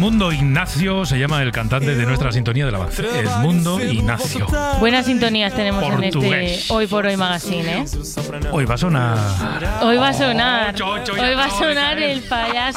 Edmundo Ignacio se llama el cantante de nuestra sintonía del avance. Edmundo Ignacio. Buenas sintonías tenemos Portugués. en este Hoy por Hoy Magazine, ¿eh? Hoy va a sonar. Hoy va a sonar el payaso